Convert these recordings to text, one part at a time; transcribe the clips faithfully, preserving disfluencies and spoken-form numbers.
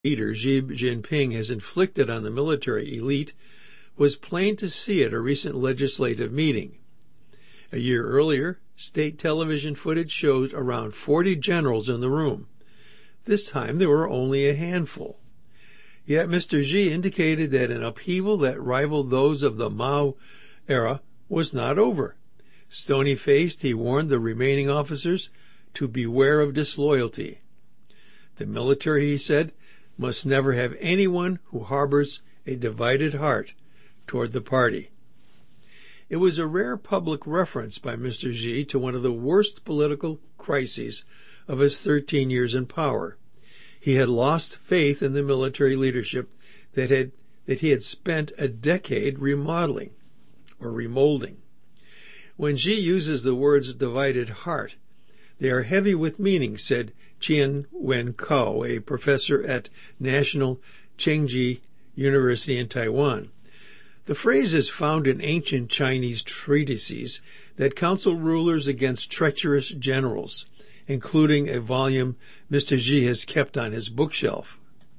leader Xi Jinping has inflicted on the military elite was plain to see at a recent legislative meeting. A year earlier, state television footage showed around forty generals in the room. This time there were only a handful. Yet Mister Xi indicated that an upheaval that rivaled those of the Mao era was not over. Stony-faced, he warned the remaining officers to beware of disloyalty. The military, he said, must never have anyone who harbors a divided heart toward the party. It was a rare public reference by Mister Xi to one of the worst political crises of his thirteen years in power. He had lost faith in the military leadership that had that he had spent a decade remodeling or remolding. When Xi uses the words divided heart, they are heavy with meaning, said Qian Wen-Kao, a professor at National Chengchi University in Taiwan. The phrase is found in ancient Chinese treatises that counsel rulers against treacherous generals, including a volume Mister Xi has kept on his bookshelf.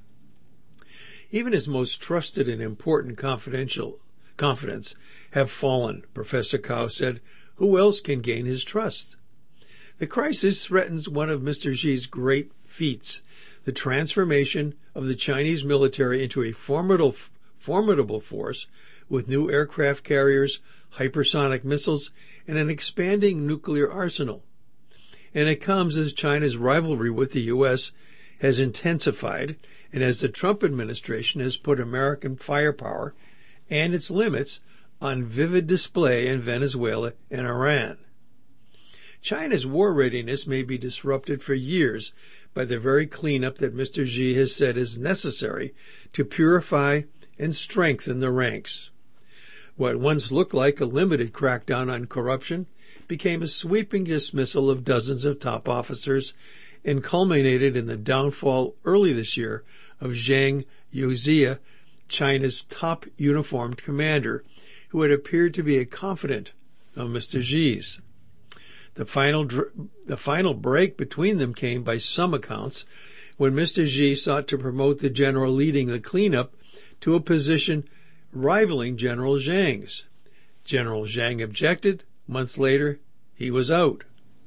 Even his most trusted and important confidential confidants have fallen, Professor Kao said. Who else can gain his trust? The crisis threatens one of Mister Xi's great feats, the transformation of the Chinese military into a formidable, formidable force with new aircraft carriers, hypersonic missiles, and an expanding nuclear arsenal. And it comes as China's rivalry with the U S has intensified and as the Trump administration has put American firepower and its limits on vivid display in Venezuela and Iran. China's war readiness may be disrupted for years by the very cleanup that Mister Xi has said is necessary to purify and strengthen the ranks. What once looked like a limited crackdown on corruption became a sweeping dismissal of dozens of top officers and culminated in the downfall early this year of Zhang Youzia, China's top uniformed commander, who had appeared to be a confidant of Mister Xi's. The final, the final break between them came, by some accounts, when Mister Xi sought to promote the general leading the cleanup to a position rivaling General Zhang's. General Zhang objected. Months later, he was out.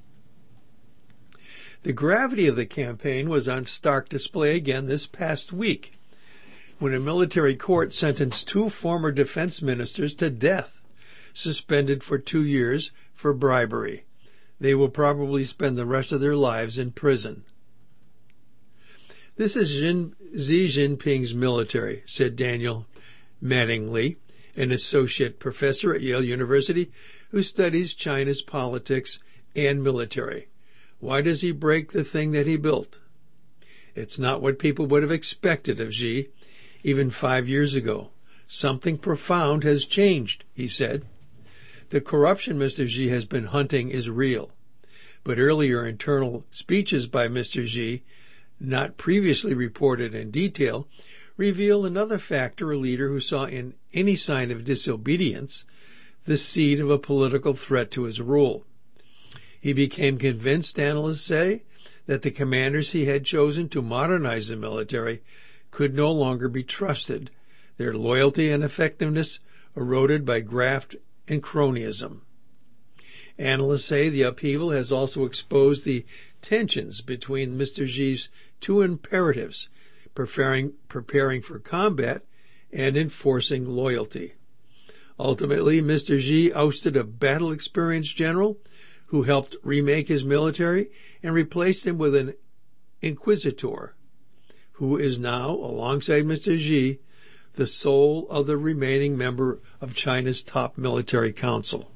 The gravity of the campaign was on stark display again this past week, when a military court sentenced two former defense ministers to death, suspended for two years for bribery. They will probably spend the rest of their lives in prison. This is Xi Jinping's military, said Daniel Mattingly, an associate professor at Yale University who studies China's politics and military. Why does he break the thing that he built? It's not what people would have expected of Xi, even five years ago. Something profound has changed, he said. The corruption Mister Xi has been hunting is real, but earlier internal speeches by Mister Xi, not previously reported in detail, reveal another factor, a leader who saw in any sign of disobedience the seed of a political threat to his rule. He became convinced, analysts say, that the commanders he had chosen to modernize the military could no longer be trusted, their loyalty and effectiveness eroded by graft and cronyism. Analysts say the upheaval has also exposed the tensions between Mister Xi's two imperatives, preparing, preparing for combat and enforcing loyalty. Ultimately, Mister Xi ousted a battle-experienced general who helped remake his military and replaced him with an inquisitor, who is now, alongside Mister Xi, the sole other remaining member of China's top military council.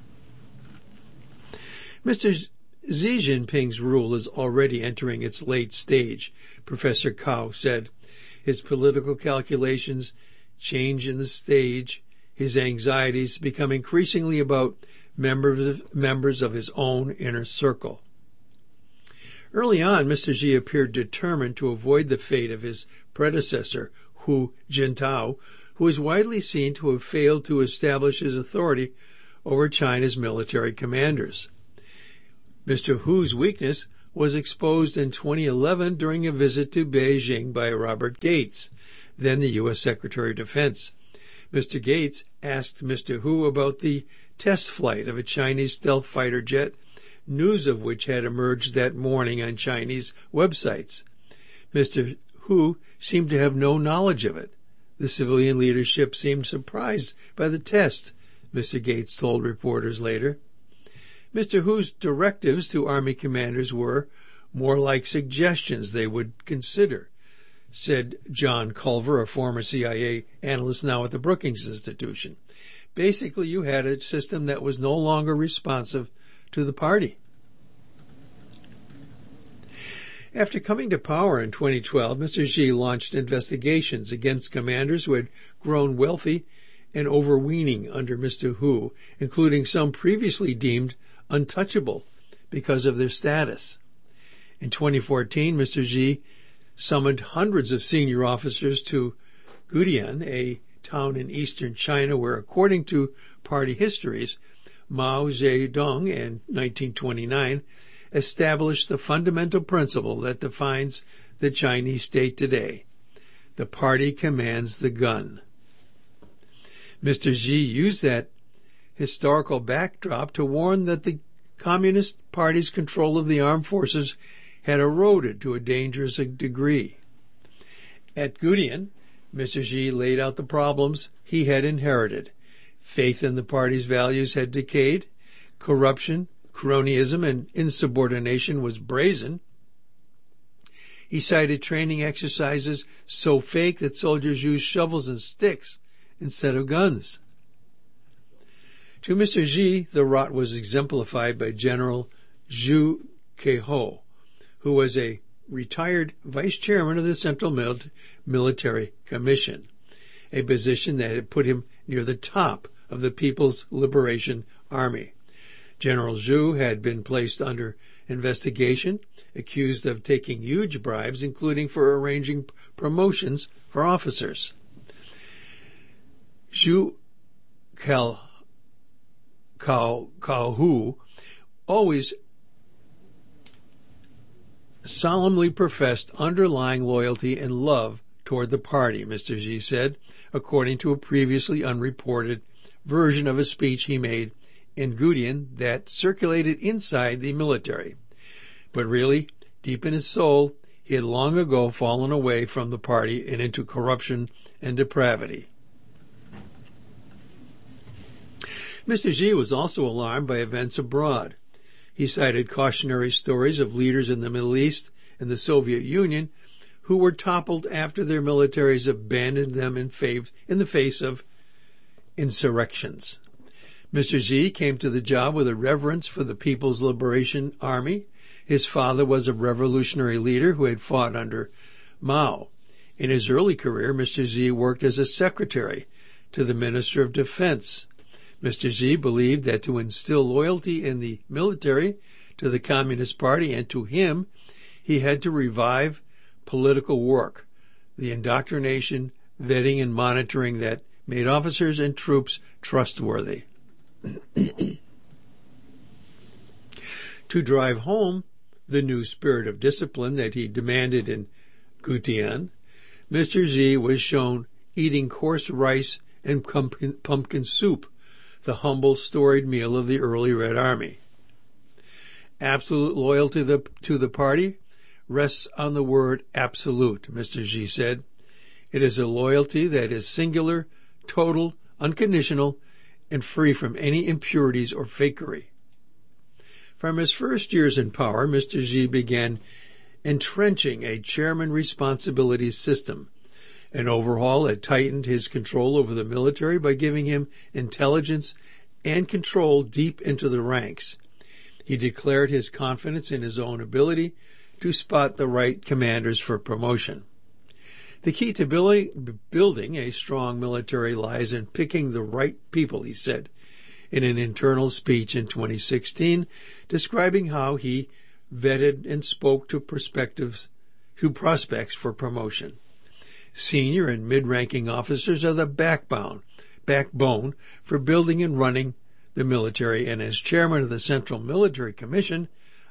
Mister Xi Jinping's rule is already entering its late stage, Professor Kao said. His political calculations change in the stage, his anxieties become increasingly about members of, members of his own inner circle. Early on, Mister Xi appeared determined to avoid the fate of his predecessor, Hu Jintao, who is widely seen to have failed to establish his authority over China's military commanders. Mister Hu's weakness was exposed in twenty eleven during a visit to Beijing by Robert Gates, then the U S Secretary of Defense. Mister Gates asked Mister Hu about the test flight of a Chinese stealth fighter jet, news of which had emerged that morning on Chinese websites. Mister Hu seemed to have no knowledge of it. The civilian leadership seemed surprised by the test, Mister Gates told reporters later. Mister Hu's directives to Army commanders were more like suggestions they would consider, said John Culver, a former C I A analyst now at the Brookings Institution. Basically, you had a system that was no longer responsive to the party. After coming to power in twenty twelve, Mister Xi launched investigations against commanders who had grown wealthy and overweening under Mister Hu, including some previously deemed untouchable because of their status. In twenty fourteen, Mister Xi summoned hundreds of senior officers to Gutian, a town in eastern China where, according to party histories, Mao Zedong in nineteen twenty-nine established the fundamental principle that defines the Chinese state today. The party commands the gun. Mister Xi used that historical backdrop to warn that the Communist Party's control of the armed forces had eroded to a dangerous degree. At Gutian, Mister Xi laid out the problems he had inherited. Faith in the party's values had decayed, corruption, cronyism, and insubordination was brazen. He cited training exercises so fake that soldiers used shovels and sticks instead of guns. To Mister Xi, the rot was exemplified by General Zhu Keho, who was a retired vice chairman of the Central Mil- Military Commission, a position that had put him near the top of the People's Liberation Army. General Zhu had been placed under investigation, accused of taking huge bribes, including for arranging promotions for officers. Zhu Cal Cao, Cao Hu always solemnly professed underlying loyalty and love toward the party, Mister Xi said, according to a previously unreported version of a speech he made in Gutian that circulated inside the military. But really, deep in his soul, he had long ago fallen away from the party and into corruption and depravity. Mister Xi was also alarmed by events abroad. He cited cautionary stories of leaders in the Middle East and the Soviet Union who were toppled after their militaries abandoned them in, fav- in the face of insurrections. Mister Xi came to the job with a reverence for the People's Liberation Army. His father was a revolutionary leader who had fought under Mao. In his early career, Mister Xi worked as a secretary to the Minister of Defense. Mister Xi believed that to instill loyalty in the military to the Communist Party and to him, he had to revive political work, the indoctrination, vetting, and monitoring that made officers and troops trustworthy. To drive home the new spirit of discipline that he demanded in Gutian, Mister Xi was shown eating coarse rice and pumpkin, pumpkin soup, the humble, storied meal of the early Red Army. Absolute loyalty to the, to the party rests on the word absolute, Mister Xi said. It is a loyalty that is singular, total, unconditional, and free from any impurities or fakery. From his first years in power, Mister Xi began entrenching a chairman responsibilities system. An overhaul had tightened his control over the military by giving him intelligence and control deep into the ranks. He declared his confidence in his own ability to spot the right commanders for promotion. The key to building a strong military lies in picking the right people, he said in an internal speech in twenty sixteen, describing how he vetted and spoke to prospectives, to prospects for promotion. Senior and mid-ranking officers are the backbone, backbone for building and running the military, and as chairman of the Central Military Commission,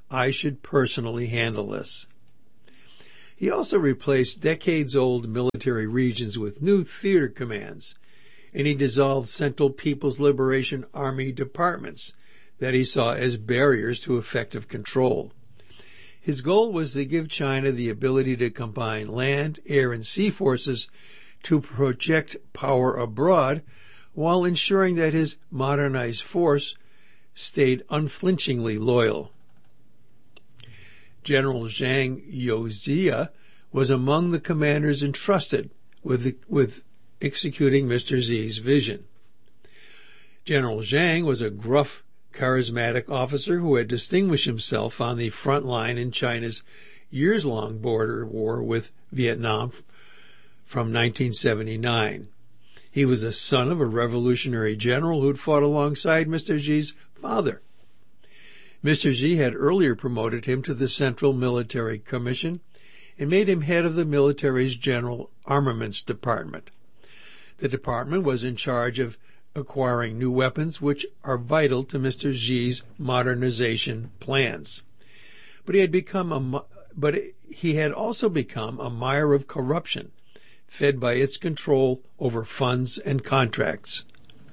I should personally handle this. He also replaced decades-old military regions with new theater commands, and he dissolved Central People's Liberation Army departments that he saw as barriers to effective control. His goal was to give China the ability to combine land, air, and sea forces to project power abroad while ensuring that his modernized force stayed unflinchingly loyal. General Zhang Youxia was among the commanders entrusted with, the, with executing Mister Xi's vision. General Zhang was a gruff, charismatic officer who had distinguished himself on the front line in China's years-long border war with Vietnam from nineteen seventy-nine. He was the son of a revolutionary general who'd fought alongside Mister Xi's father. Mister Xi had earlier promoted him to the Central Military Commission and made him head of the military's General Armaments Department. The department was in charge of acquiring new weapons which are vital to Mister Xi's modernization plans. But he had become a but he had also become a mire of corruption, fed by its control over funds and contracts.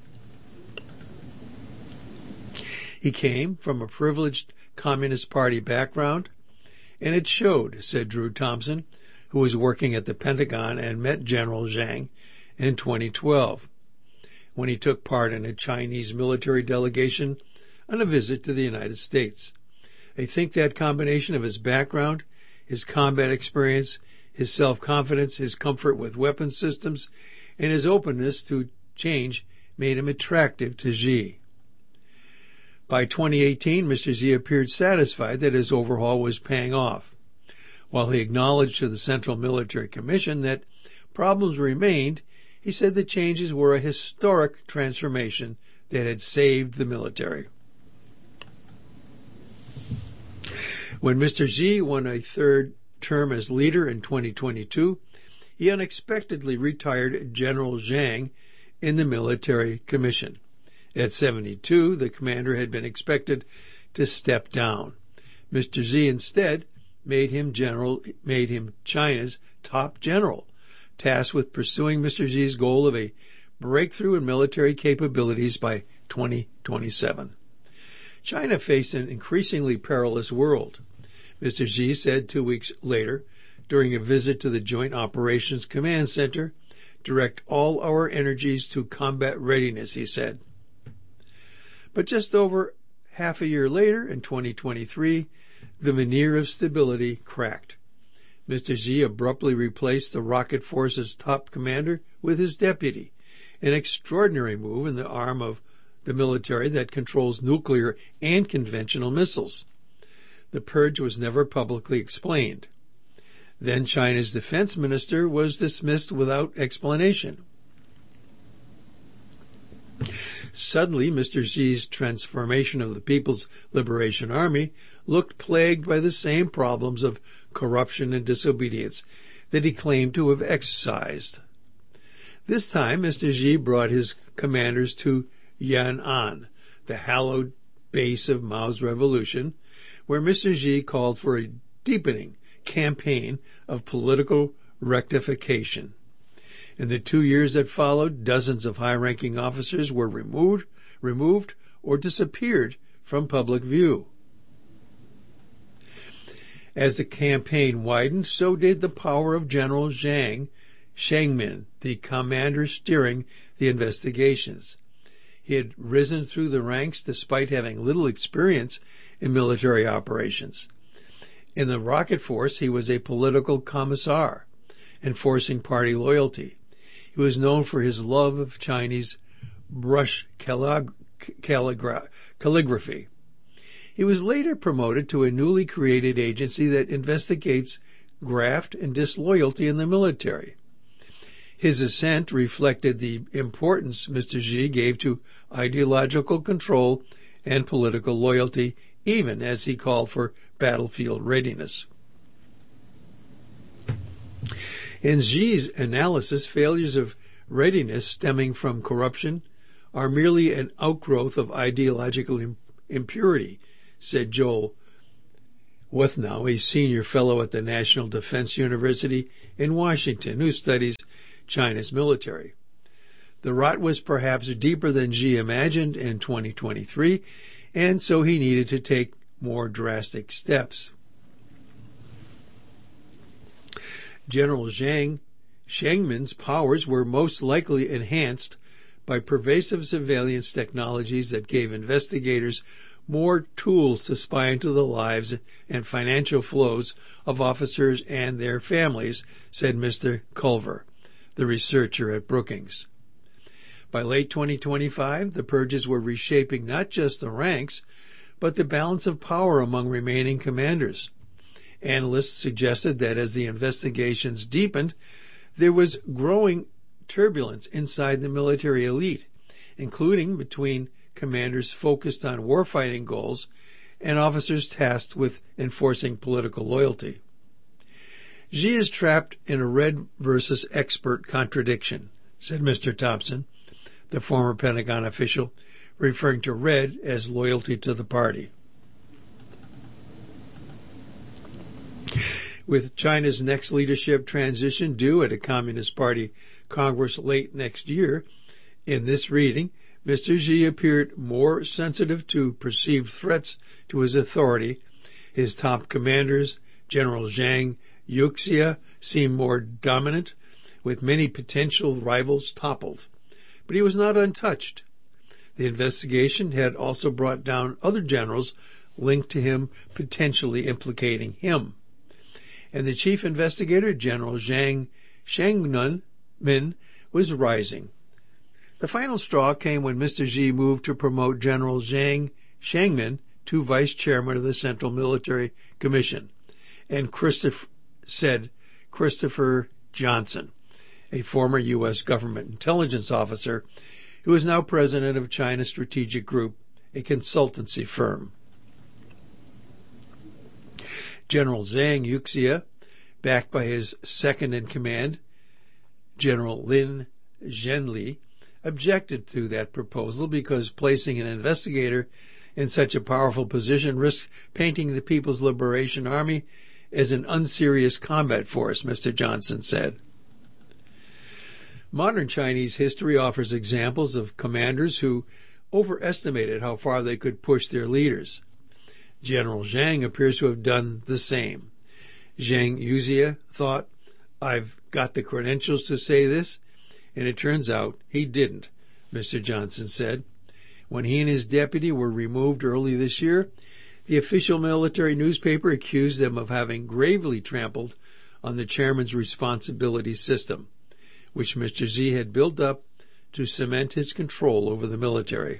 He came from a privileged Communist Party background, and it showed, said Drew Thompson, who was working at the Pentagon and met General Zhang in twenty twelve, when he took part in a Chinese military delegation on a visit to the United States. I think that combination of his background, his combat experience, his self-confidence, his comfort with weapon systems, and his openness to change made him attractive to Xi. By twenty eighteen, Mister Xi appeared satisfied that his overhaul was paying off. While he acknowledged to the Central Military Commission that problems remained, he said the changes were a historic transformation that had saved the military. When Mister Xi won a third term as leader in twenty twenty-two, he unexpectedly retired General Zhang in the Military Commission. At seventy-two, the commander had been expected to step down. Mister Xi instead made him general, made him China's top general, tasked with pursuing Mister Xi's goal of a breakthrough in military capabilities by twenty twenty-seven. China faced an increasingly perilous world. Mister Xi said two weeks later, during a visit to the Joint Operations Command Center, "Direct all our energies to combat readiness," he said. But just over half a year later, in twenty twenty-three, the veneer of stability cracked. Mister Xi abruptly replaced the rocket force's top commander with his deputy, an extraordinary move in the arm of the military that controls nuclear and conventional missiles. The purge was never publicly explained. Then China's defense minister was dismissed without explanation. Suddenly, Mister Xi's transformation of the People's Liberation Army looked plagued by the same problems of corruption and disobedience that he claimed to have exercised. This time, Mister Xi brought his commanders to Yan'an, the hallowed base of Mao's revolution, where Mister Xi called for a deepening campaign of political rectification. In the two years that followed, dozens of high-ranking officers were removed, removed or disappeared from public view. As the campaign widened, so did the power of General Zhang Shengmin, the commander steering the investigations. He had risen through the ranks despite having little experience in military operations. In the rocket force, he was a political commissar, enforcing party loyalty. He was known for his love of Chinese brush callig- calligra- calligraphy. He was later promoted to a newly created agency that investigates graft and disloyalty in the military. His ascent reflected the importance Mister Xi gave to ideological control and political loyalty, even as he called for battlefield readiness. In Xi's analysis, failures of readiness stemming from corruption are merely an outgrowth of ideological impurity, said Joel Wethnow, a senior fellow at the National Defense University in Washington, who studies China's military. The rot was perhaps deeper than Xi imagined in twenty twenty-three, and so he needed to take more drastic steps. General Zhang Shengmin's powers were most likely enhanced by pervasive surveillance technologies that gave investigators more tools to spy into the lives and financial flows of officers and their families, said Mister Culver, the researcher at Brookings. By late twenty twenty-five, the purges were reshaping not just the ranks, but the balance of power among remaining commanders. Analysts suggested that as the investigations deepened, there was growing turbulence inside the military elite, including between commanders focused on warfighting goals and officers tasked with enforcing political loyalty. Xi is trapped in a red versus expert contradiction, said Mister Thompson, the former Pentagon official, referring to red as loyalty to the party. With China's next leadership transition due at a Communist Party Congress late next year, in this reading, Mister Xi appeared more sensitive to perceived threats to his authority. His top commanders, General Zhang Yuxia, seemed more dominant, with many potential rivals toppled. But he was not untouched. The investigation had also brought down other generals linked to him, potentially implicating him. And the chief investigator, General Zhang Shengmin, was rising. The final straw came when Mister Xi moved to promote General Zhang Shengmin to vice chairman of the Central Military Commission, and Christopher, said Christopher Johnson, a former U S government intelligence officer who is now president of China Strategic Group, a consultancy firm. General Zhang Yuxia, backed by his second-in-command, General Lin Zhenli, objected to that proposal because placing an investigator in such a powerful position risks painting the People's Liberation Army as an unserious combat force, Mister Johnson said. Modern Chinese history offers examples of commanders who overestimated how far they could push their leaders. General Zhang appears to have done the same. Zhang Yuxia thought, "I've got the credentials to say this," and it turns out he didn't, Mister Johnson said. When he and his deputy were removed early this year, the official military newspaper accused them of having gravely trampled on the chairman's responsibility system, which Mister Xi had built up to cement his control over the military.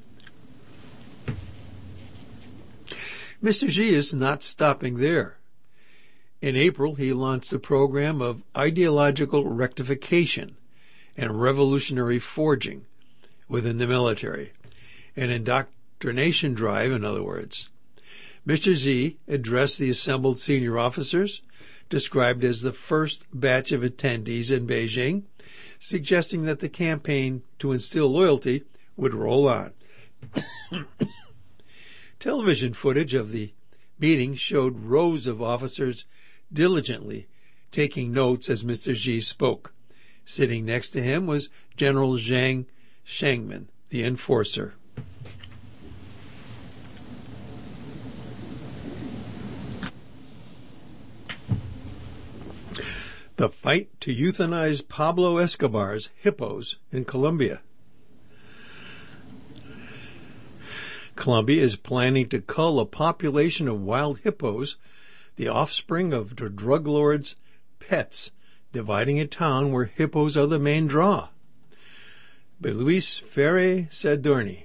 Mister Xi is not stopping there. In April, he launched a program of ideological rectification and revolutionary forging within the military, an indoctrination drive, in other words. Mister Xi addressed the assembled senior officers, described as the first batch of attendees in Beijing, suggesting that the campaign to instill loyalty would roll on. Television footage of the meeting showed rows of officers diligently taking notes as Mister Xi spoke. Sitting next to him was General Zhang Shengmin, the enforcer. The fight to euthanize Pablo Escobar's hippos in Colombia. Colombia is planning to cull a population of wild hippos, the offspring of the drug lord's pets, dividing a town where hippos are the main draw. By Luis Ferre Sadorni.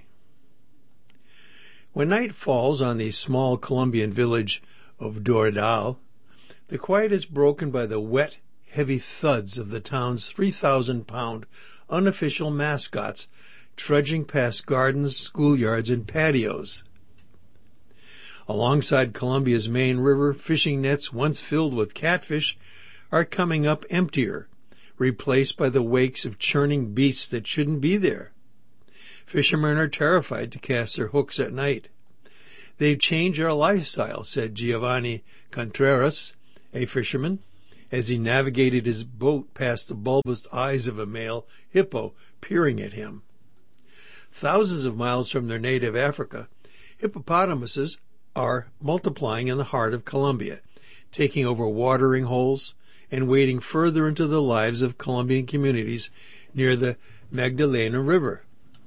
When night falls on the small Colombian village of Doradal, the quiet is broken by the wet, heavy thuds of the town's three thousand pound unofficial mascots trudging past gardens, schoolyards, and patios. Alongside Colombia's main river, fishing nets once filled with catfish are coming up emptier, replaced by the wakes of churning beasts that shouldn't be there. Fishermen are terrified to cast their hooks at night. They've changed our lifestyle, said Giovanni Contreras, a fisherman, as he navigated his boat past the bulbous eyes of a male hippo peering at him. Thousands of miles from their native Africa, hippopotamuses are multiplying in the heart of Colombia, taking over watering holes and wading further into the lives of Colombian communities near the Magdalena River.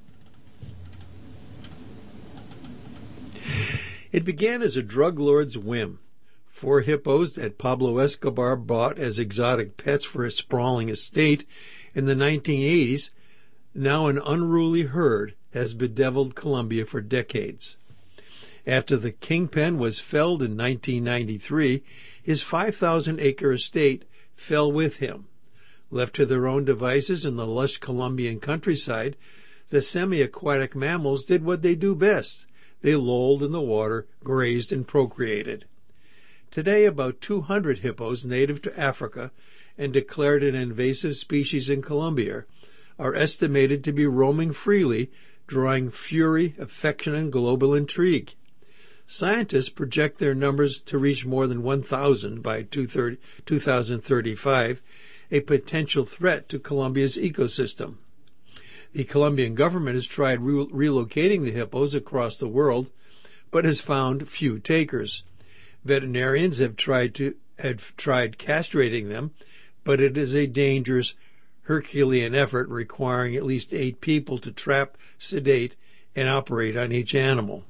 It began as a drug lord's whim. Four hippos that Pablo Escobar bought as exotic pets for his sprawling estate in the nineteen eighties, now an unruly herd, has bedeviled Colombia for decades. After the kingpin was felled in nineteen ninety-three, his five thousand acre estate fell with him. Left to their own devices in the lush Colombian countryside, the semi-aquatic mammals did what they do best. They lolled in the water, grazed, and procreated. Today, about two hundred hippos native to Africa and declared an invasive species in Colombia are estimated to be roaming freely, drawing fury, affection, and global intrigue. Scientists project their numbers to reach more than one thousand by two thousand thirty-five, a potential threat to Colombia's ecosystem. The Colombian government has tried re- relocating the hippos across the world, but has found few takers. Veterinarians have tried to have tried castrating them, but it is a dangerous, Herculean effort requiring at least eight people to trap, sedate, and operate on each animal.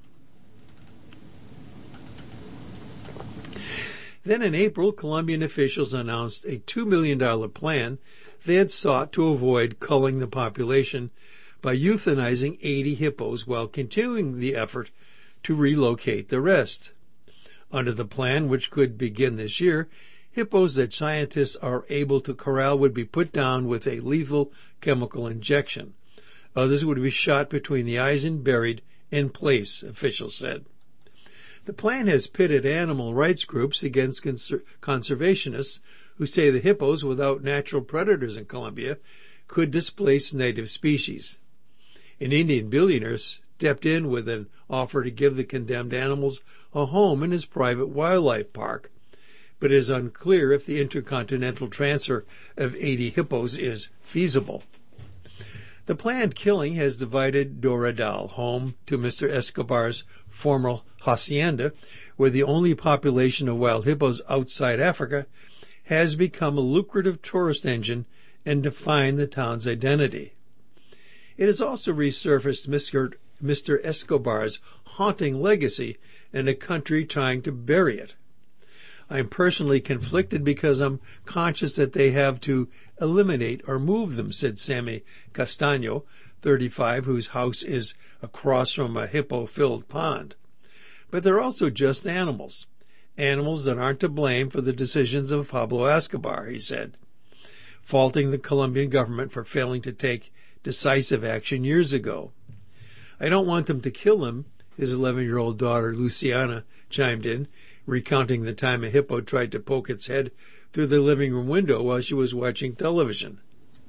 Then in April, Colombian officials announced a two million dollars plan they had sought to avoid culling the population by euthanizing eighty hippos while continuing the effort to relocate the rest. Under the plan, which could begin this year, hippos that scientists are able to corral would be put down with a lethal chemical injection. Others would be shot between the eyes and buried in place, officials said. The plan has pitted animal rights groups against conser- conservationists who say the hippos, without natural predators in Colombia, could displace native species. An Indian billionaire stepped in with an offer to give the condemned animals a home in his private wildlife park, but it is unclear if the intercontinental transfer of eighty hippos is feasible. The planned killing has divided Doradal, home to Mister Escobar's former hacienda, where the only population of wild hippos outside Africa, has become a lucrative tourist engine and defined the town's identity. It has also resurfaced Mister Mister Escobar's haunting legacy in a country trying to bury it. I am personally conflicted because I'm conscious that they have to eliminate or move them, said Sammy Castaño, thirty-five, whose house is across from a hippo-filled pond. But they're also just animals. Animals that aren't to blame for the decisions of Pablo Escobar, he said, faulting the Colombian government for failing to take decisive action years ago. I don't want them to kill him, his eleven-year-old daughter Luciana chimed in, recounting the time a hippo tried to poke its head through the living room window while she was watching television.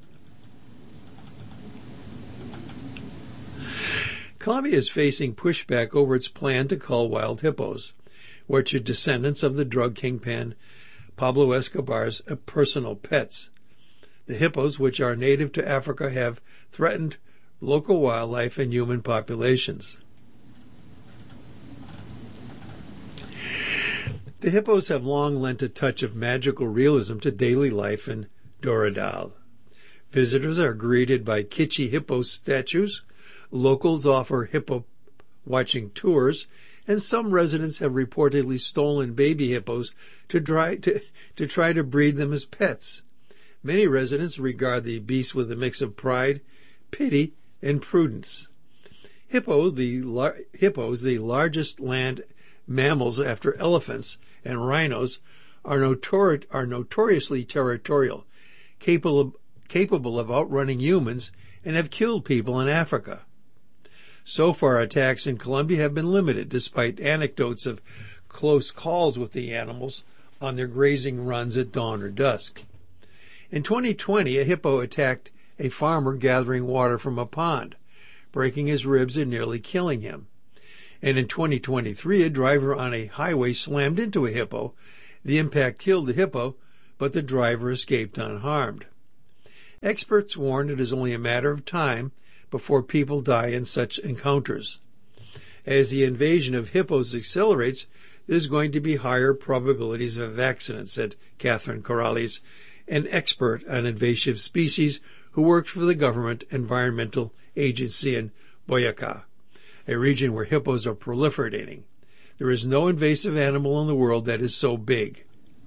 Colombia is facing pushback over its plan to cull wild hippos, which are descendants of the drug kingpin Pablo Escobar's personal pets. The hippos, which are native to Africa, have threatened local wildlife and human populations. The hippos have long lent a touch of magical realism to daily life in Doradal. Visitors are greeted by kitschy hippo statues, locals offer hippo watching tours, and some residents have reportedly stolen baby hippos to try to, to try to breed them as pets. Many residents regard the beast with a mix of pride, pity, and prudence. Hippo, the lar- hippos, the largest land mammals after elephants and rhinos, are, notori- are notoriously territorial, capable of, capable of outrunning humans, and have killed people in Africa. So far, attacks in Colombia have been limited, despite anecdotes of close calls with the animals on their grazing runs at dawn or dusk. In twenty twenty, a hippo attacked a farmer gathering water from a pond, breaking his ribs and nearly killing him. And in twenty twenty-three, a driver on a highway slammed into a hippo. The impact killed the hippo, but the driver escaped unharmed. Experts warn it is only a matter of time before people die in such encounters. As the invasion of hippos accelerates, there's going to be higher probabilities of accidents, said Catherine Corrales, an expert on invasive species who works for the government environmental agency in Boyacá, a region where hippos are proliferating. There is no invasive animal in the world that is so big.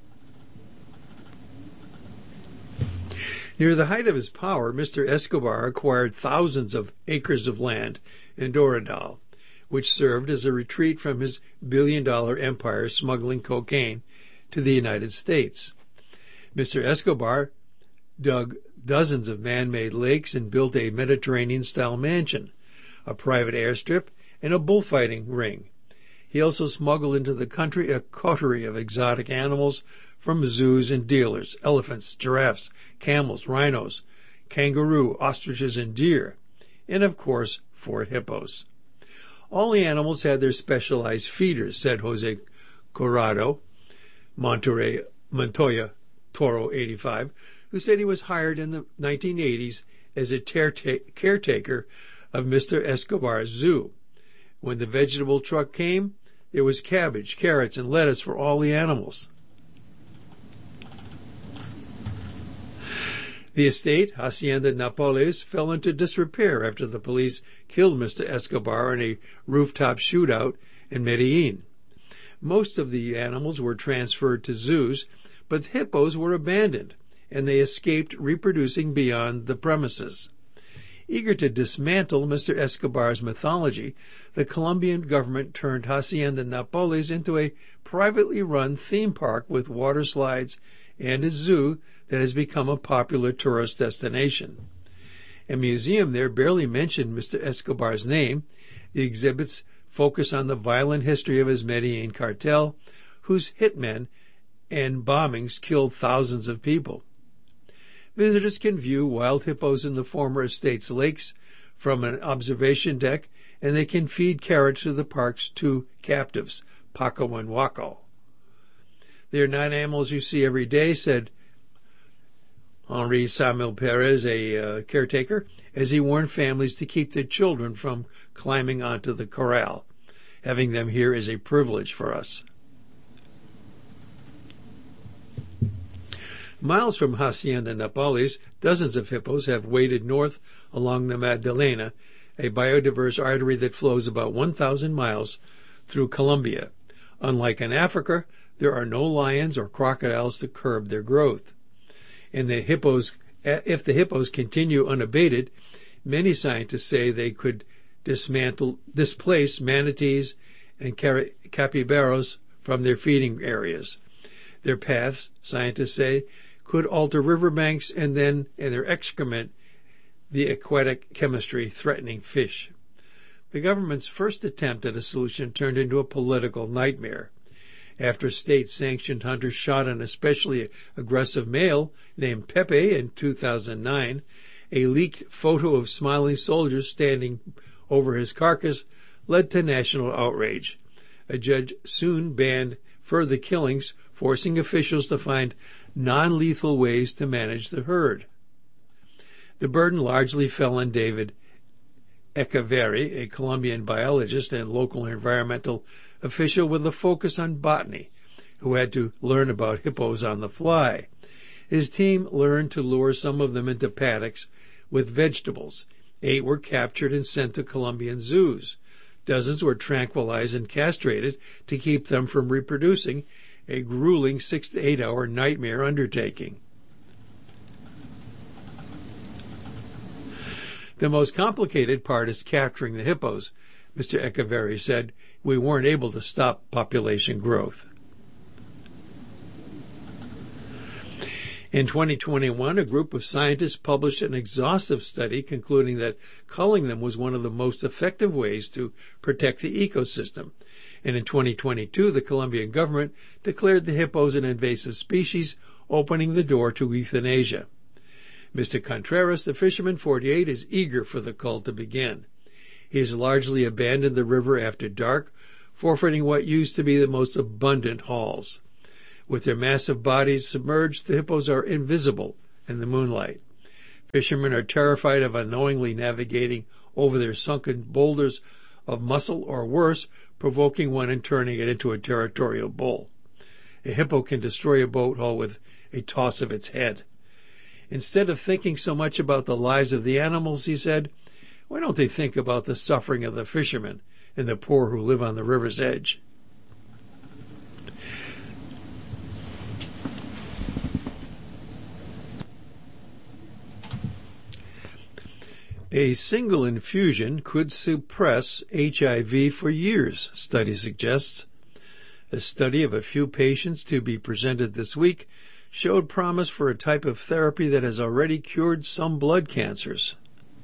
Near the height of his power, Mister Escobar acquired thousands of acres of land in Doradal, which served as a retreat from his billion-dollar empire smuggling cocaine to the United States. Mister Escobar dug dozens of man-made lakes and built a Mediterranean-style mansion, a private airstrip, and a bullfighting ring. He also smuggled into the country a coterie of exotic animals from zoos and dealers: elephants, giraffes, camels, rhinos, kangaroo, ostriches, and deer, and of course, four hippos. All the animals had their specialized feeders, said Jose Corrado, Monterrey, Montoya Toro eighty-five, who said he was hired in the nineteen eighties as a caretaker of Mister Escobar's zoo. When the vegetable truck came, there was cabbage, carrots, and lettuce for all the animals. The estate, Hacienda Napoles, fell into disrepair after the police killed Mister Escobar in a rooftop shootout in Medellin. Most of the animals were transferred to zoos, but the hippos were abandoned, and they escaped reproducing beyond the premises. Eager to dismantle Mister Escobar's mythology, the Colombian government turned Hacienda Napoles into a privately run theme park with water slides and a zoo that has become a popular tourist destination. A museum there barely mentioned Mister Escobar's name. The exhibits focus on the violent history of his Medellin cartel, whose hitmen and bombings killed thousands of people. Visitors can view wild hippos in the former estate's lakes from an observation deck, and they can feed carrots to the park's two captives, Paco and Waco. They are not animals you see every day, said Henri Samuel Perez, a uh, caretaker, as he warned families to keep their children from climbing onto the corral. Having them here is a privilege for us. Miles from Hacienda Napoles, dozens of hippos have waded north along the Magdalena, a biodiverse artery that flows about one thousand miles through Colombia. Unlike in Africa, there are no lions or crocodiles to curb their growth. And the hippos, if the hippos continue unabated, many scientists say they could dismantle, displace manatees and capybaras from their feeding areas. Their paths, scientists say, could alter riverbanks and then, in their excrement, the aquatic chemistry threatening fish. The government's first attempt at a solution turned into a political nightmare. After state-sanctioned hunters shot an especially aggressive male named Pepe in two thousand nine, a leaked photo of smiling soldiers standing over his carcass led to national outrage. A judge soon banned further killings, forcing officials to find non-lethal ways to manage the herd. The burden largely fell on David Echeverri, a Colombian biologist and local environmental official with a focus on botany, who had to learn about hippos on the fly. His team learned to lure some of them into paddocks with vegetables. Eight were captured and sent to Colombian zoos. Dozens were tranquilized and castrated to keep them from reproducing, a grueling six to eight hour nightmare undertaking. The most complicated part is capturing the hippos, Mister Echeverri said. We weren't able to stop population growth. In twenty twenty-one, a group of scientists published an exhaustive study concluding that culling them was one of the most effective ways to protect the ecosystem. And in twenty twenty-two, the Colombian government declared the hippos an invasive species, opening the door to euthanasia. Mister Contreras, the fisherman forty-eight, is eager for the cull to begin. He has largely abandoned the river after dark, forfeiting what used to be the most abundant hauls. With their massive bodies submerged, the hippos are invisible in the moonlight. Fishermen are terrified of unknowingly navigating over their sunken boulders of mussel or worse, provoking one and turning it into a territorial bull. A hippo can destroy a boat hull with a toss of its head. Instead of thinking so much about the lives of the animals, he said, why don't they think about the suffering of the fishermen and the poor who live on the river's edge? A single infusion could suppress H I V for years, study suggests. A study of a few patients to be presented this week showed promise for a type of therapy that has already cured some blood cancers.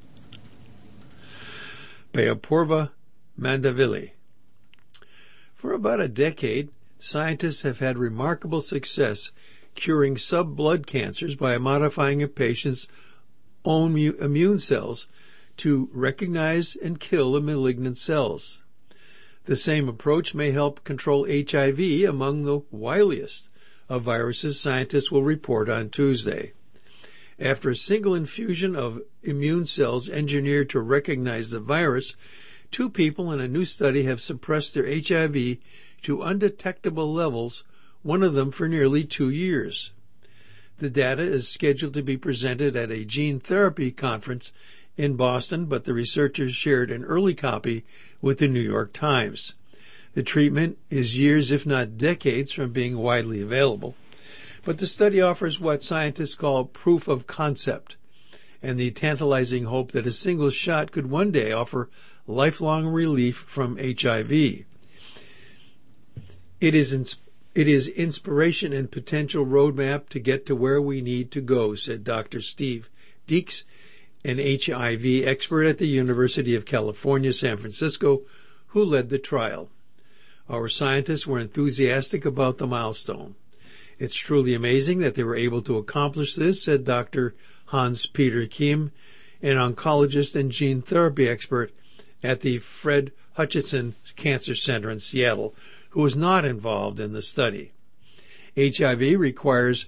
By Apoorva Mandavili. For about a decade, scientists have had remarkable success curing sub-blood cancers by modifying a patient's own immune cells to recognize and kill the malignant cells. The same approach may help control H I V among the wiliest of viruses, scientists will report on Tuesday. After a single infusion of immune cells engineered to recognize the virus, two people in a new study have suppressed their H I V to undetectable levels, one of them for nearly two years. The data is scheduled to be presented at a gene therapy conference in Boston, but the researchers shared an early copy with the New York Times. The treatment is years, if not decades, from being widely available, but the study offers what scientists call proof of concept and the tantalizing hope that a single shot could one day offer lifelong relief from H I V. It is ins- It is inspiration and potential roadmap to get to where we need to go, said Doctor Steve Deeks, an H I V expert at the University of California, San Francisco, who led the trial. Our scientists were enthusiastic about the milestone. It's truly amazing that they were able to accomplish this, said Doctor Hans-Peter Kim, an oncologist and gene therapy expert at the Fred Hutchinson Cancer Center in Seattle, who was not involved in the study. H I V requires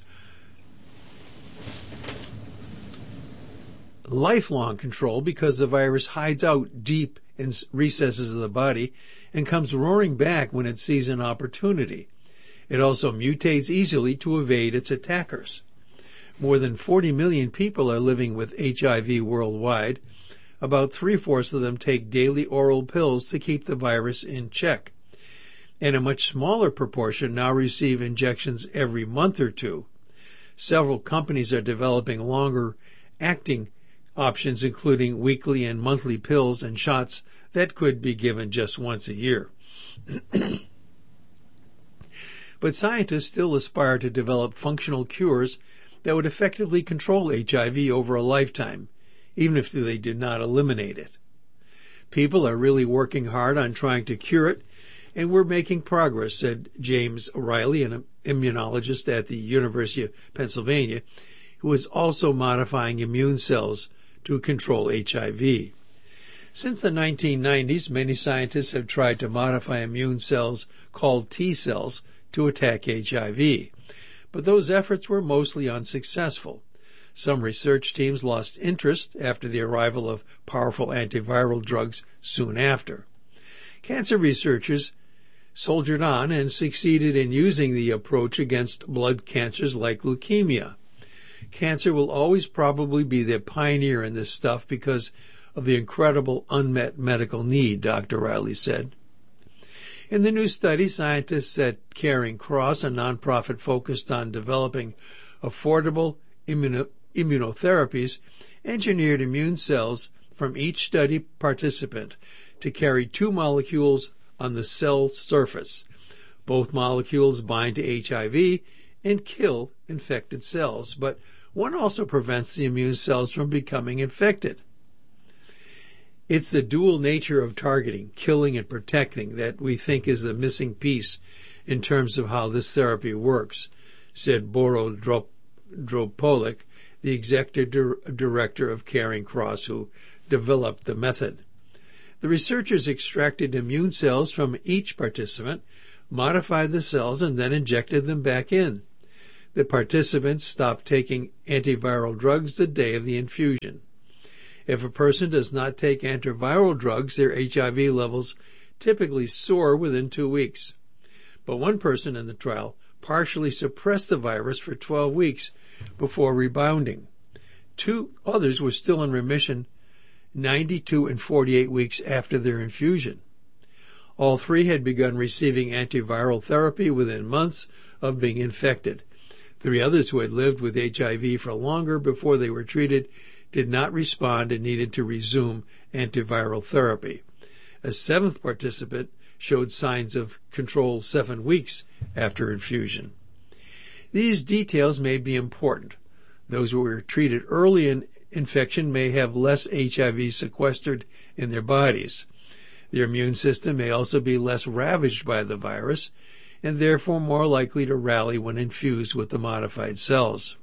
lifelong control because the virus hides out deep in recesses of the body and comes roaring back when it sees an opportunity. It also mutates easily to evade its attackers. More than forty million people are living with H I V worldwide. About three-fourths of them take daily oral pills to keep the virus in check, and a much smaller proportion now receive injections every month or two. Several companies are developing longer-acting options, including weekly and monthly pills and shots that could be given just once a year. But scientists still aspire to develop functional cures that would effectively control H I V over a lifetime, even if they did not eliminate it. People are really working hard on trying to cure it, and we're making progress, said James O'Reilly, an immunologist at the University of Pennsylvania, who is also modifying immune cells to control H I V. Since the nineteen nineties, many scientists have tried to modify immune cells called T cells to attack H I V, but those efforts were mostly unsuccessful. Some research teams lost interest after the arrival of powerful antiviral drugs soon after. Cancer researchers soldiered on and succeeded in using the approach against blood cancers like leukemia. Cancer will always probably be the pioneer in this stuff because of the incredible unmet medical need, Doctor Riley said. In the new study, scientists at Caring Cross, a nonprofit focused on developing affordable immuno- immunotherapies, engineered immune cells from each study participant to carry two molecules on the cell surface. Both molecules bind to H I V and kill infected cells, but one also prevents the immune cells from becoming infected. It's the dual nature of targeting, killing and protecting, that we think is the missing piece in terms of how this therapy works, said Boro Dropolik, the executive director of Caring Cross, who developed the method. The researchers extracted immune cells from each participant, modified the cells, and then injected them back in. The participants stopped taking antiviral drugs the day of the infusion. If a person does not take antiviral drugs, their H I V levels typically soar within two weeks. But one person in the trial partially suppressed the virus for twelve weeks before rebounding. Two others were still in remission ninety-two and forty-eight weeks after their infusion. All three had begun receiving antiviral therapy within months of being infected. Three others who had lived with H I V for longer before they were treated did not respond and needed to resume antiviral therapy. A seventh participant showed signs of control seven weeks after infusion. These details may be important. Those who were treated early in infection may have less H I V sequestered in their bodies. Their immune system may also be less ravaged by the virus, and therefore more likely to rally when infused with the modified cells.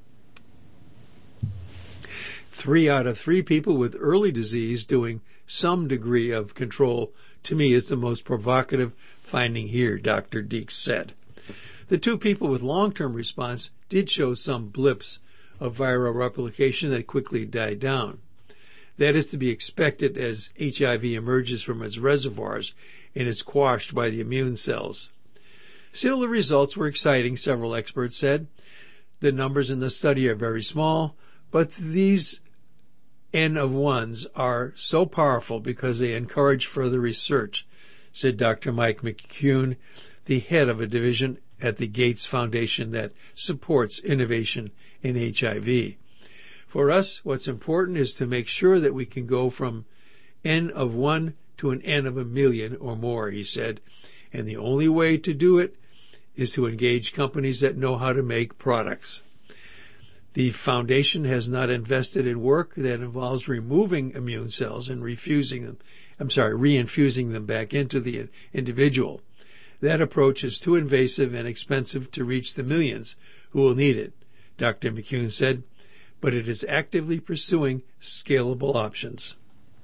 Three out of three people with early disease doing some degree of control, to me, is the most provocative finding here, Doctor Deeks said. The two people with long-term response did show some blips of viral replication that quickly died down. That is to be expected as H I V emerges from its reservoirs and is quashed by the immune cells. Still, the results were exciting, several experts said. The numbers in the study are very small, but these N of ones are so powerful because they encourage further research, said Doctor Mike McCune, the head of a division at the Gates Foundation that supports innovation in H I V. For us, what's important is to make sure that we can go from N of one to an N of a million or more, he said, and the only way to do it is to engage companies that know how to make products. The foundation has not invested in work that involves removing immune cells and refusing them, I'm sorry, reinfusing them back into the individual. That approach is too invasive and expensive to reach the millions who will need it, Doctor McCune said, but it is actively pursuing scalable options.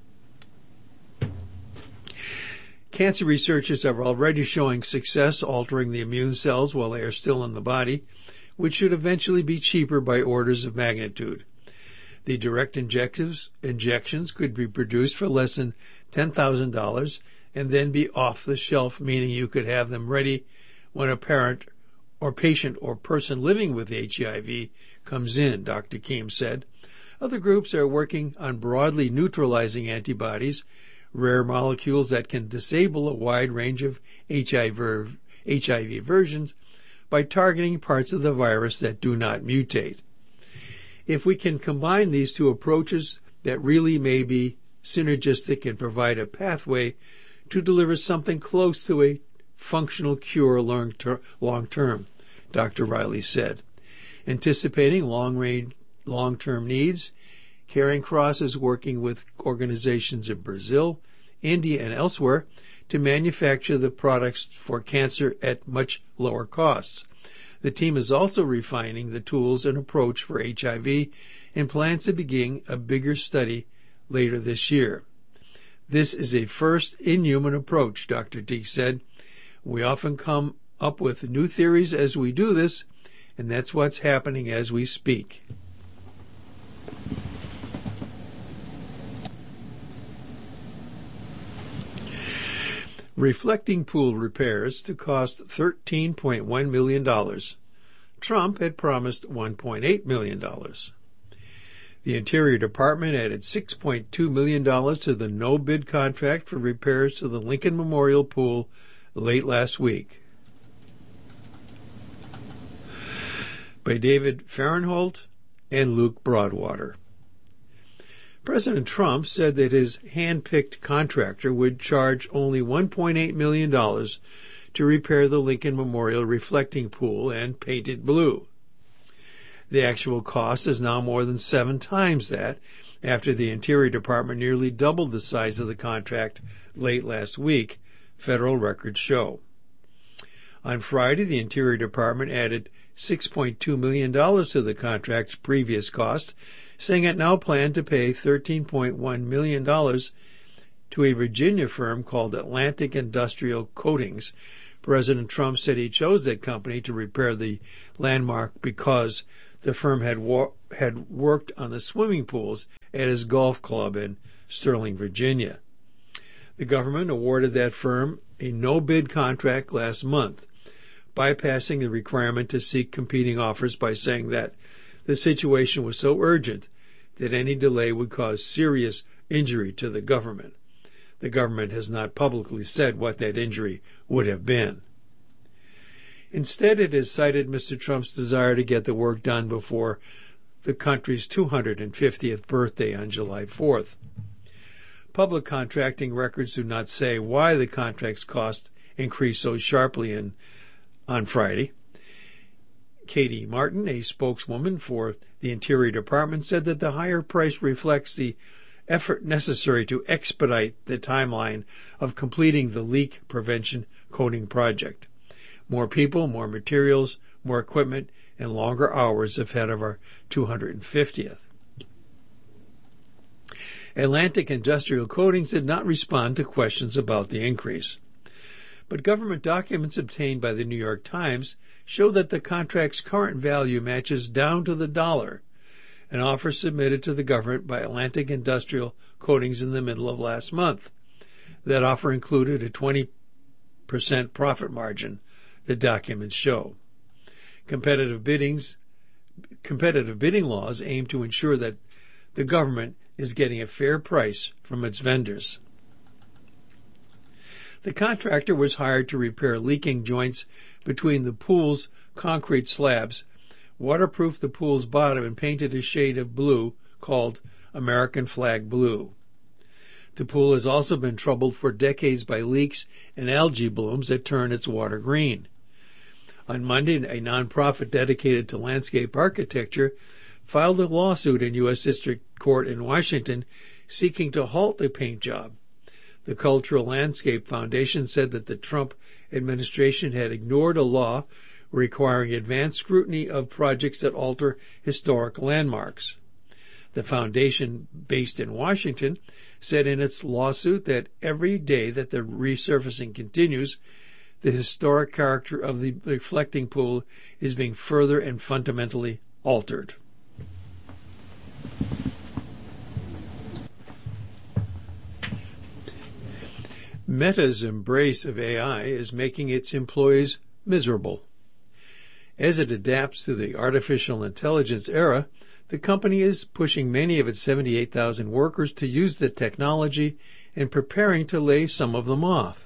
Cancer researchers are already showing success altering the immune cells while they are still in the body, which should eventually be cheaper by orders of magnitude. The direct injectives, injections could be produced for less than ten thousand dollars and then be off the shelf, meaning you could have them ready when a parent or patient or person living with H I V comes in, Doctor Keim said. Other groups are working on broadly neutralizing antibodies, rare molecules that can disable a wide range of H I V versions by targeting parts of the virus that do not mutate. If we can combine these two approaches, that really may be synergistic and provide a pathway to deliver something close to a functional cure long term, Doctor Riley said. Anticipating long-range, long-term needs, Caring Cross is working with organizations in Brazil, India, and elsewhere to manufacture the products for cancer at much lower costs. The team is also refining the tools and approach for H I V and plans to begin a bigger study later this year. This is a first-in-human approach, Doctor Deeks said. We often come up with new theories as we do this, and that's what's happening as we speak. Reflecting pool repairs to cost thirteen point one million dollars. Trump had promised one point eight million dollars. The Interior Department added six point two million dollars to the no-bid contract for repairs to the Lincoln Memorial Pool late last week. By David Fahrenthold and Luke Broadwater. President Trump said that his hand-picked contractor would charge only one point eight million dollars to repair the Lincoln Memorial reflecting pool and paint it blue. The actual cost is now more than seven times that, after the Interior Department nearly doubled the size of the contract late last week, federal records show. On Friday, the Interior Department added six point two million dollars to the contract's previous cost, saying it now planned to pay thirteen point one million dollars to a Virginia firm called Atlantic Industrial Coatings. President Trump said he chose that company to repair the landmark because the firm had wa- had worked on the swimming pools at his golf club in Sterling, Virginia. The government awarded that firm a no-bid contract last month, bypassing the requirement to seek competing offers by saying that the situation was so urgent that any delay would cause serious injury to the government. The government has not publicly said what that injury would have been. Instead, it has cited Mister Trump's desire to get the work done before the country's two hundred fiftieth birthday on July fourth. Public contracting records do not say why the contract's cost increased so sharply in, on Friday. Katie Martin, a spokeswoman for the Interior Department, said that the higher price reflects the effort necessary to expedite the timeline of completing the leak prevention coating project. More people, more materials, more equipment, and longer hours ahead of our two hundred fiftieth. Atlantic Industrial Coatings did not respond to questions about the increase. But government documents obtained by the New York Times show that the contract's current value matches down to the dollar, an offer submitted to the government by Atlantic Industrial Coatings in the middle of last month. That offer included a twenty percent profit margin, the documents show. Competitive biddings, competitive bidding laws aim to ensure that the government is getting a fair price from its vendors. The contractor was hired to repair leaking joints between the pool's concrete slabs, waterproofed the pool's bottom, and painted a shade of blue called American Flag Blue. The pool has also been troubled for decades by leaks and algae blooms that turn its water green. On Monday, a nonprofit dedicated to landscape architecture filed a lawsuit in U S District Court in Washington seeking to halt the paint job. The Cultural Landscape Foundation said that the Trump administration had ignored a law requiring advanced scrutiny of projects that alter historic landmarks. The foundation, based in Washington, said in its lawsuit that every day that the resurfacing continues, the historic character of the reflecting pool is being further and fundamentally altered. Meta's embrace of A I is making its employees miserable. As it adapts to the artificial intelligence era, the company is pushing many of its seventy-eight thousand workers to use the technology and preparing to lay some of them off.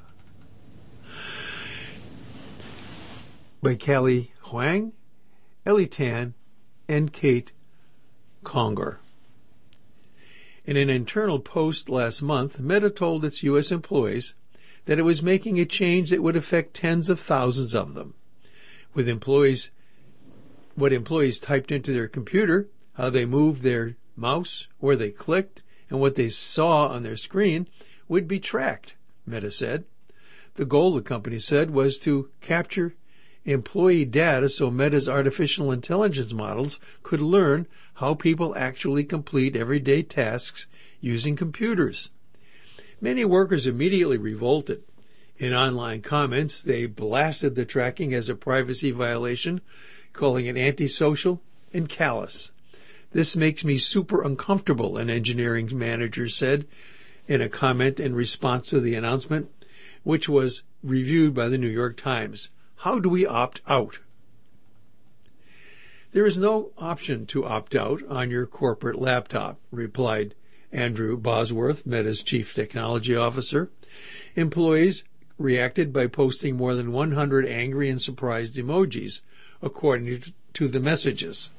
By Callie Huang, Ellie Tan, and Kate Conger. In an internal post last month, Meta told its U S employees that it was making a change that would affect tens of thousands of them. With employees, what employees typed into their computer, how they moved their mouse, where they clicked, and what they saw on their screen would be tracked, Meta said. The goal, the company said, was to capture employee data so Meta's artificial intelligence models could learn how people actually complete everyday tasks using computers. Many workers immediately revolted. In online comments, they blasted the tracking as a privacy violation, calling it antisocial and callous. "This makes me super uncomfortable," an engineering manager said in a comment in response to the announcement, which was reviewed by the New York Times. How do we opt out? There is no option to opt out on your corporate laptop, replied Andrew Bosworth, Meta's chief technology officer. Employees reacted by posting more than one hundred angry and surprised emojis, according to the messages.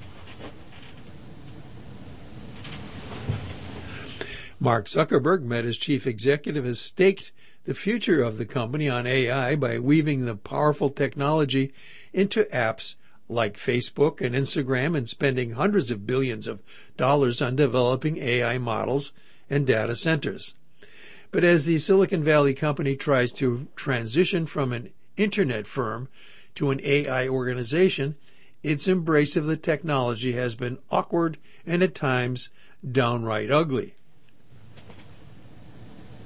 Mark Zuckerberg, Meta's chief executive, has staked the future of the company on A I by weaving the powerful technology into apps like Facebook and Instagram and spending hundreds of billions of dollars on developing A I models and data centers. But as the Silicon Valley company tries to transition from an internet firm to an A I organization, its embrace of the technology has been awkward and at times downright ugly.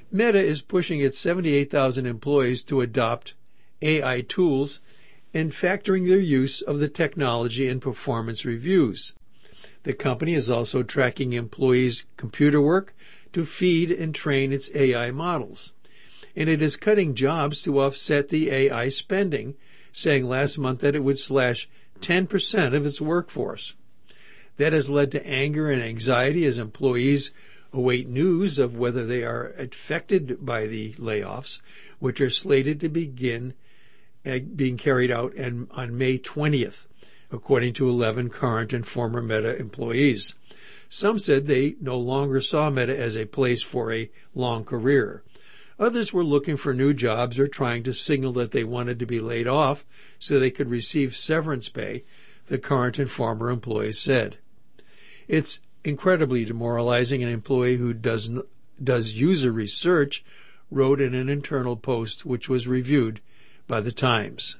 Meta is pushing its seventy-eight thousand employees to adopt A I tools and factoring their use of the technology in performance reviews. The company is also tracking employees' computer work to feed and train its A I models. And it is cutting jobs to offset the A I spending, saying last month that it would slash ten percent of its workforce. That has led to anger and anxiety as employees await news of whether they are affected by the layoffs, which are slated to begin uh, being carried out and, on May twentieth, according to eleven current and former Meta employees. Some said they no longer saw Meta as a place for a long career. Others were looking for new jobs or trying to signal that they wanted to be laid off so they could receive severance pay, the current and former employees said. It's incredibly demoralizing, an employee who does, does user research wrote in an internal post which was reviewed by the Times.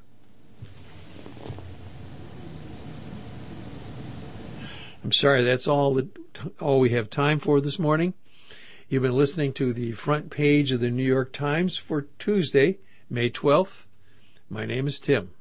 I'm sorry, that's all that, all we have time for this morning. You've been listening to the front page of the New York Times for Tuesday, May twelfth. My name is Tim.